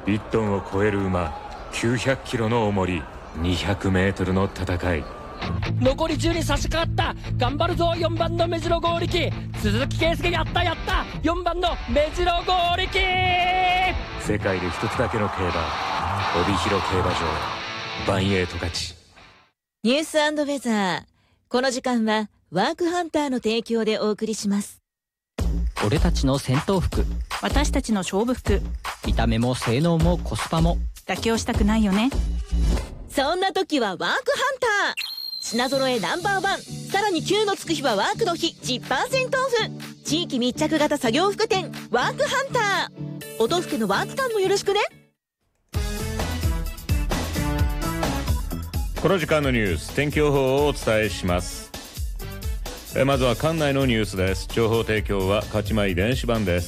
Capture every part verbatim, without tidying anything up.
いちトンを超える馬、きゅうひゃくキロの重り、にひゃくメートルの戦い。 残りじゅうに差し掛かった。頑張るぞよんばんの目白剛力。鈴木圭介、やったやった。よんばんの目白剛力。 世界で一つだけの競馬、帯広競馬場、バンエイト勝ち。 ニュース&ウェザー。この時間はワークハンターの提供でお送りします。 俺たちの戦闘服、 私たちの勝負服、 見た目も性能もコスパも妥協したくないよね。 そんな時はワークハンター。品揃えナンバーワン、さらにきゅうのつく日はワークの日 じゅっパーセント オフ。地域密着型作業服店ワークハンター。音更のワーク感もよろしくね。 この時間のニュース、天気予報をお伝えします。えまずは館内のニュースです。情報提供は勝米電子版です。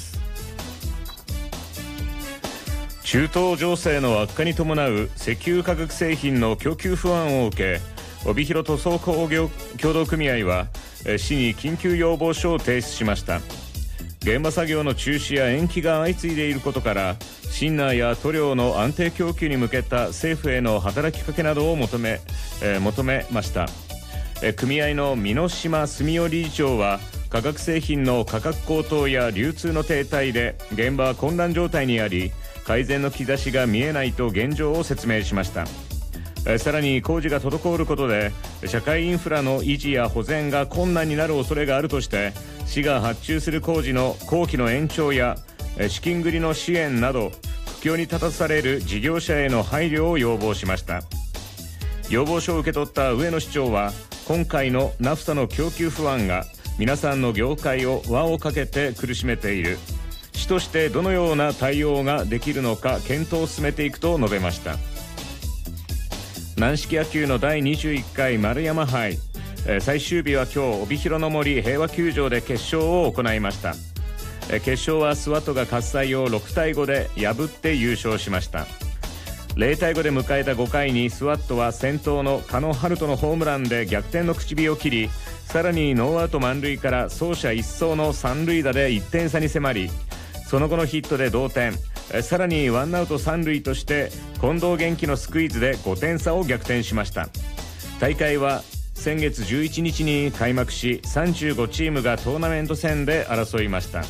中東情勢の悪化に伴う石油化学製品の供給不安を受け、帯広塗装工業協同組合は市に緊急要望書を提出しました。現場作業の中止や延期が相次いでいることから、シンナーや塗料の安定供給に向けた政府への働きかけなどを求め、えー、求めました。えー、組合の箕島澄夫理事長は、化学製品の価格高騰や流通の停滞で現場は混乱状態にあり、改善の兆しが見えないと現状を説明しました。えー、さらに工事が滞ることで社会インフラの維持や保全が困難になる恐れがあるとして、市が発注する工事の工期の延長や資金繰りの支援など苦境に立たされる事業者への配慮を要望しました。要望書を受け取った上野市長は、今回のナフタの供給不安が皆さんの業界を輪をかけて苦しめている。市としてどのような対応ができるのか検討を進めていくと述べました。軟式野球のだいにじゅういっかい丸山杯、最終日は今日帯広の森平和球場で決勝を行いました。決勝はスワットが喝采をろくたいごで破って優勝しました。ぜろたいごで迎えたごかいにスワットは先頭の加野春人のホームランで逆転の口火を切り、さらにノーアウト満塁から走者一掃の三塁打でいってん差に迫り、その後のヒットで同点、さらにワンアウト三塁として近藤元気のスクイズでごてん差を逆転しました。大会は先月じゅういちにちに開幕し、さんじゅうごチームがトーナメント戦で争いました。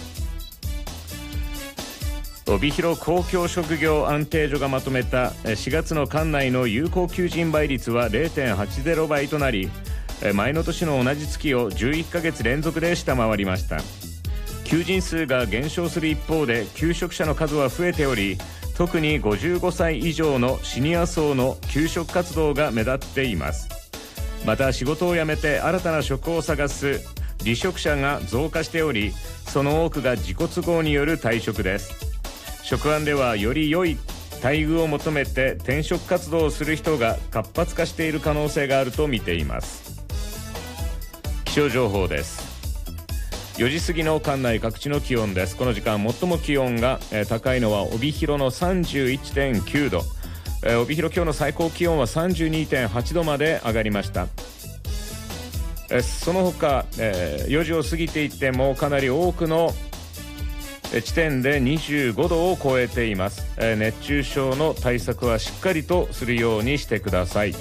帯広公共職業安定所がまとめたしがつの管内の有効求人倍率は れいてんはちぜろ 倍となり、前の年の同じ月をじゅういっかげつ連続で下回りました。求人数が減少する一方で求職者の数は増えており、特にごじゅうごさい以上のシニア層の求職活動が目立っています。また仕事を辞めて新たな職を探す離職者が増加しており、その多くが自己都合による退職です。職案ではより良い待遇を求めて転職活動をする人が活発化している可能性があると見ています。気象情報です。よじ過ぎの管内各地の気温です。この時間最も気温が高いのは帯広の さんじゅういってんきゅうど、帯広今日の最高気温は さんじゅうにてんはちどまで上がりました。その他よじを過ぎていってもかなり多くの地点でにじゅうごどを超えています。熱中症の対策はしっかりとするようにしてください。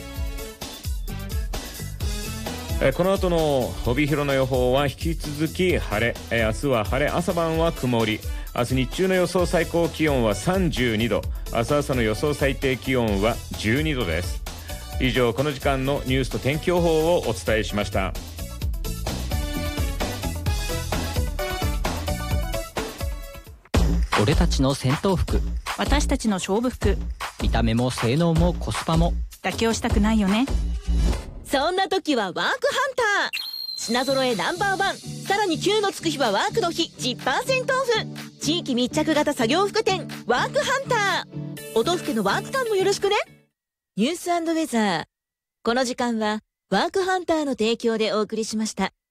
この後の帯広の予報は引き続き晴れ、明日は晴れ、朝晩は曇り、明日日中の予想最高気温はさんじゅうにど、明日朝の予想最低気温はじゅうにどです。以上、この時間のニュースと天気予報をお伝えしました。 俺たちの戦闘服、 私たちの勝負服、 見た目も性能もコスパも妥協したくないよね。 そんな時はワークハンター。品揃えナンバーワン、さらにきゅうのつく日はワークの日 じゅっパーセント オフ。地域密着型作業服店ワークハンター。音更のワーク感もよろしくね。ニュース&ウェザー。この時間はワークハンターの提供でお送りしました。